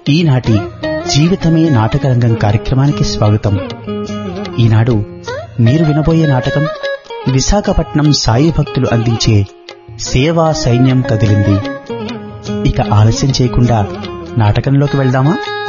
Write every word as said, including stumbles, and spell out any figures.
ఈనాటి జీవితమే నాటకరంగం కార్యక్రమానికి స్వాగతం. ఈనాడు మీరు వినబోయే నాటకం విశాఖపట్నం సాయి భక్తులు అందించే సేవా సైన్యం కదిలింది. ఇక ఆలస్యం చేయకుండా నాటకంలోకి వెళ్దామా?